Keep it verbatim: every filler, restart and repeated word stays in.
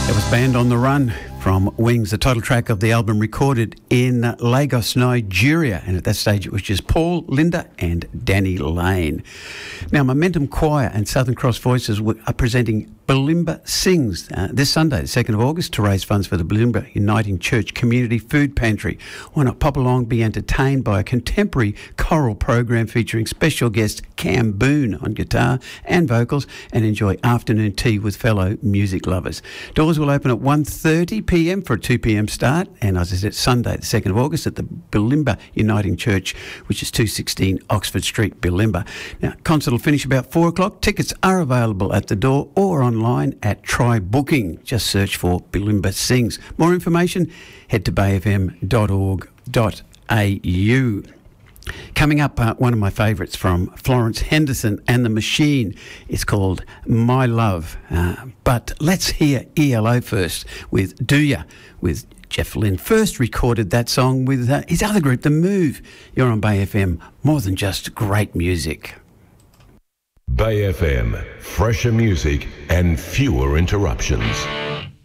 Band on the Run from Wings, the title track of the album recorded in Lagos, Nigeria. And at that stage it was just Paul, Linda and Danny Lane. Now, Momentum Choir and Southern Cross Voices are presenting Bulimba Sings uh, this Sunday, the second of August, to raise funds for the Bulimba Uniting Church Community Food Pantry. Why not pop along, be entertained by a contemporary choral program featuring special guest Cam Boone on guitar and vocals, and enjoy afternoon tea with fellow music lovers. Doors will open at one thirty p m for a two p m start, and as I said, Sunday the second of August at the Bulimba Uniting Church, which is two sixteen Oxford Street, Bulimba. Now, concert will finish about four o'clock. Tickets are available at the door or online at Try Booking. Just search for Bulimba Sings. More information, head to bay f m dot org dot a u. Coming up, uh, one of my favourites from Florence Henderson and the Machine. It's called My Love. Uh, but let's hear E L O first with Do Ya, with Jeff Lynne. First recorded that song with uh, his other group, The Move. You're on Bay F M, more than just great music. Bay F M, fresher music and fewer interruptions.